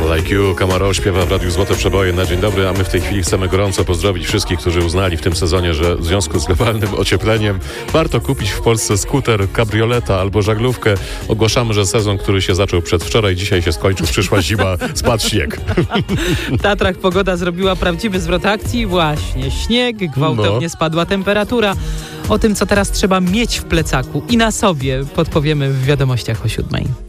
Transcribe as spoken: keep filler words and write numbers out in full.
People Like You, Camaro śpiewa w Radiu Złote Przeboje na dzień dobry, a my w tej chwili chcemy gorąco pozdrowić wszystkich, którzy uznali w tym sezonie, że w związku z globalnym ociepleniem warto kupić w Polsce skuter, kabrioleta albo żaglówkę. Ogłaszamy, że sezon, który się zaczął przedwczoraj, dzisiaj się skończył, przyszła zima, spadł śnieg. W Tatrach pogoda zrobiła prawdziwy zwrot akcji. Właśnie, śnieg, gwałtownie no. spadła temperatura. O tym, co teraz trzeba mieć w plecaku i na sobie, podpowiemy w wiadomościach o siódmej.